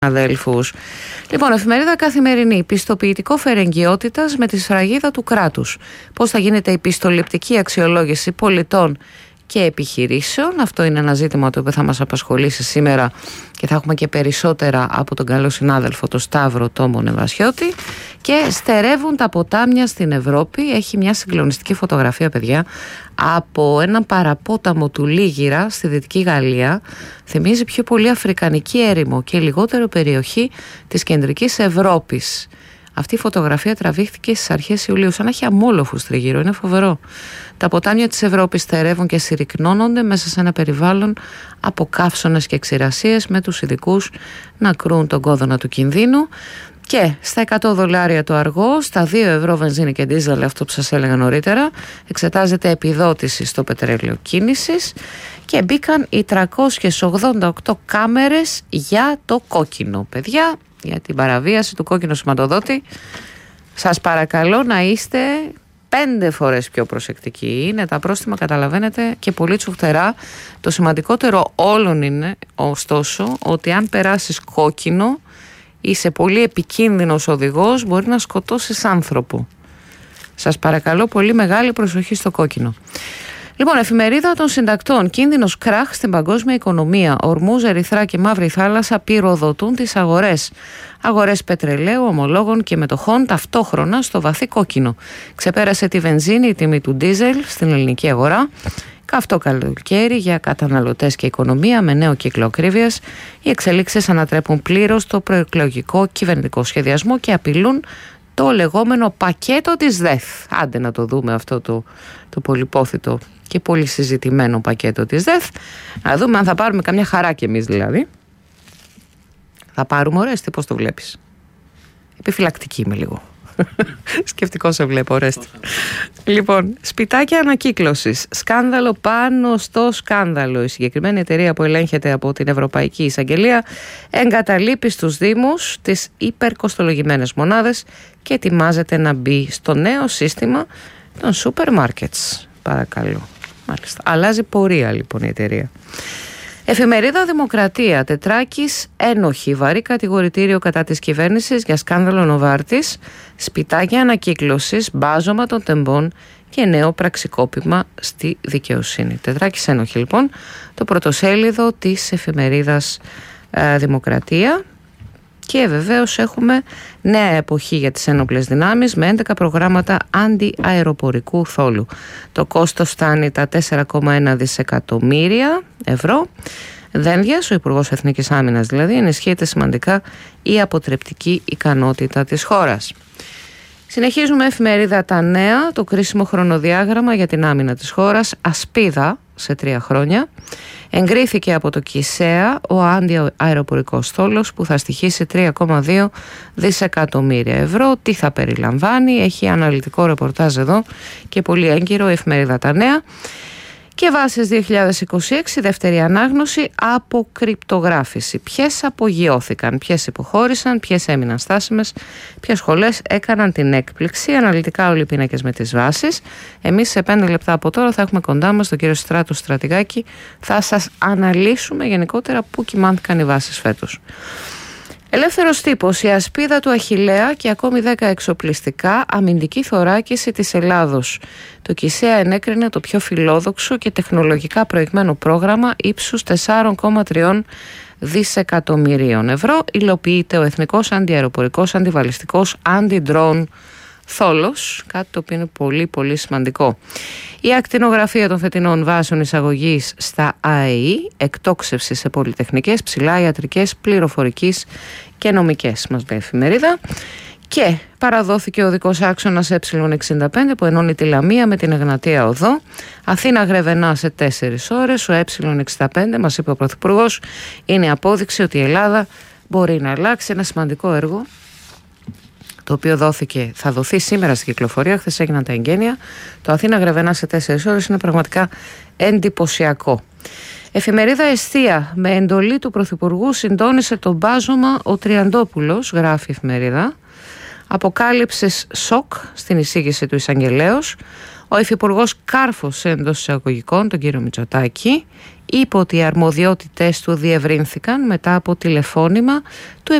αδέλφους. Λοιπόν, εφημερίδα Καθημερινή. Πιστοποιητικό φερεγγιότητας με τη σφραγίδα του κράτους. Πώς θα γίνεται η πιστοληπτική αξιολόγηση πολιτών και επιχειρήσεων. Αυτό είναι ένα ζήτημα το οποίο θα μας απασχολήσει σήμερα και θα έχουμε και περισσότερα από τον καλό συνάδελφο, τον Σταύρο Τόμο Νεβασιώτη. Και στερεύουν τα ποτάμια στην Ευρώπη. Έχει μια συγκλονιστική φωτογραφία, παιδιά, από έναν παραπόταμο του Λίγυρα στη Δυτική Γαλλία. Θυμίζει πιο πολύ αφρικανική έρημο και λιγότερο περιοχή της κεντρικής Ευρώπης. Αυτή η φωτογραφία τραβήχθηκε στις αρχές Ιουλίου, σαν να έχει αμόλοφους τριγύρω. Είναι φοβερό. Τα ποτάμια της Ευρώπης στερεύουν και συρρυκνώνονται μέσα σε ένα περιβάλλον από καύσωνες και ξηρασίες, με τους ειδικούς να κρούν τον κόδωνα του κινδύνου. Και στα $100 το αργό, στα €2 βενζίνη και ντίζελ, αυτό που σας έλεγα νωρίτερα, εξετάζεται επιδότηση στο πετρέλαιο κίνησης και μπήκαν οι 388 κάμερες για το κόκκινο. Παιδιά, για την παραβίαση του κόκκινου σηματοδότη, σας παρακαλώ να είστε 5 φορές πιο προσεκτικοί. Είναι τα πρόστιμα, καταλαβαίνετε, και πολύ τσουχτερά. Το σημαντικότερο όλων είναι, ωστόσο, ότι αν περάσεις κόκκινο, είσαι πολύ επικίνδυνος οδηγός, μπορεί να σκοτώσεις άνθρωπο. Σας παρακαλώ, πολύ μεγάλη προσοχή στο κόκκινο. Λοιπόν, εφημερίδα των συντακτών. Κίνδυνος κράχ στην παγκόσμια οικονομία. Ορμούζ, Ερυθρά και Μαύρη Θάλασσα πυροδοτούν τις αγορές. Αγορές πετρελαίου, ομολόγων και μετοχών ταυτόχρονα στο βαθύ κόκκινο. Ξεπέρασε τη βενζίνη η τιμή του ντίζελ στην ελληνική αγορά. Καυτό καλοκαίρι για καταναλωτές και οικονομία με νέο κύκλο ακρίβειας. Οι εξελίξεις ανατρέπουν πλήρως το προεκλογικό κυβερνητικό σχεδιασμό και απειλούν το λεγόμενο πακέτο της ΔΕΘ. Άντε να το δούμε αυτό το πολυπόθητο και πολύ συζητημένο πακέτο της ΔΕΘ. Να δούμε αν θα πάρουμε καμιά χαρά κι εμείς δηλαδή. Θα πάρουμε, Ορέστη, πώς το βλέπεις? Επιφυλακτική είμαι λίγο. Σκεφτικό σε βλέπω, Ορέστη. Λοιπόν, σπιτάκια ανακύκλωσης. Σκάνδαλο πάνω στο σκάνδαλο. Η συγκεκριμένη εταιρεία που ελέγχεται από την Ευρωπαϊκή Εισαγγελία εγκαταλείπει στους Δήμους τις υπερκοστολογημένες μονάδες και ετοιμάζεται να μπει στο νέο σύστημα των σούπερ μάρκετς. Παρακαλώ. Μάλιστα. Αλλάζει πορεία λοιπόν η εταιρεία. Εφημερίδα Δημοκρατία. Τετράκης ένοχη. Βαρύ κατηγορητήριο κατά της κυβέρνησης για σκάνδαλο Νοβάρτης. Σπιτάκια ανακύκλωσης, μπάζωμα των τεμπών και νέο πραξικόπημα στη δικαιοσύνη. Τετράκης ένοχη λοιπόν. Το πρωτοσέλιδο της εφημερίδας Δημοκρατία. Και βεβαίως έχουμε νέα εποχή για τις ένοπλες δυνάμεις με 11 προγράμματα αντιαεροπορικού θόλου. Το κόστος φτάνει τα 4,1 δισεκατομμύρια ευρώ. Δένδιας, ο Υπουργός Εθνικής Άμυνας δηλαδή, ενισχύεται σημαντικά η αποτρεπτική ικανότητα της χώρας. Συνεχίζουμε εφημερίδα Τα Νέα, το κρίσιμο χρονοδιάγραμμα για την άμυνα της χώρας, ασπίδα σε 3 χρόνια. Εγκρίθηκε από το ΚΙΣΕΑ ο αντιαεροπορικός στόλος που θα στοιχήσει 3,2 δισεκατομμύρια ευρώ. Τι θα περιλαμβάνει? Έχει αναλυτικό ρεπορτάζ εδώ και πολύ έγκυρο η εφημερίδα Τα Νέα. Και βάσεις 2026, δεύτερη ανάγνωση, αποκρυπτογράφηση. Ποιες απογειώθηκαν, ποιες υποχώρησαν, ποιες έμειναν στάσιμες, ποιες σχολές έκαναν την έκπληξη. Αναλυτικά όλοι οι πίνακες με τις βάσεις. Εμείς σε 5 λεπτά από τώρα θα έχουμε κοντά μας τον κύριο Στράτο Στρατηγάκη. Θα σας αναλύσουμε γενικότερα πού κοιμάνθηκαν οι βάσεις φέτος. Ελεύθερος τύπος, η ασπίδα του Αχιλλέα και ακόμη 10 εξοπλιστικά, αμυντική θωράκιση της Ελλάδος. Το ΚΙΣΕΑ ενέκρινε το πιο φιλόδοξο και τεχνολογικά προηγμένο πρόγραμμα ύψους 4,3 δισεκατομμυρίων ευρώ. Υλοποιείται ο Εθνικός Αντιαεροπορικός, Αντιβαλιστικός, Αντι-Drone θόλος, κάτι το οποίο είναι πολύ πολύ σημαντικό. Η ακτινογραφία των φετινών βάσεων εισαγωγής στα ΑΕΗ, εκτόξευση σε πολυτεχνικές, ψηλά ιατρικές, πληροφορικής και νομικές, μας λέει η εφημερίδα. Και παραδόθηκε ο οδικός άξονας Ε65 που ενώνει τη Λαμία με την Εγνατία Οδό. Αθήνα Γρεβενά σε 4 ώρες. Ο Ε65, μας είπε ο Πρωθυπουργός, είναι απόδειξη ότι η Ελλάδα μπορεί να αλλάξει. Ένα σημαντικό έργο το οποίο θα δοθεί σήμερα στην κυκλοφορία. Χθες έγιναν τα εγγένεια. Το Αθήνα Γρεβενά σε 4 ώρες είναι πραγματικά εντυπωσιακό. Εφημερίδα Εστία. Με εντολή του Πρωθυπουργού συντόνισε το μπάζωμα ο Τριαντόπουλος, γράφει η εφημερίδα. Αποκάλυψες σοκ στην εισήγηση του εισαγγελέως. Ο υφυπουργός κάρφωσε εντός εισαγωγικών τον κύριο Μητσοτάκη. είπε ότι οι αρμοδιότητες του διευρύνθηκαν μετά από τηλεφώνημα του